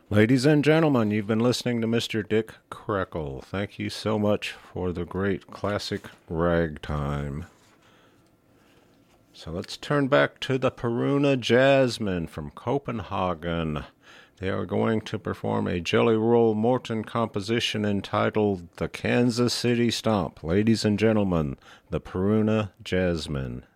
Ladies and gentlemen, you've been listening to Mr. Dick Krekel. Thank you so much for the great classic ragtime. So let's turn back to the Peruna Jazzmen from Copenhagen. They are going to perform a Jelly Roll Morton composition entitled The Kansas City Stomp. Ladies and gentlemen, the Peruna Jazzmen.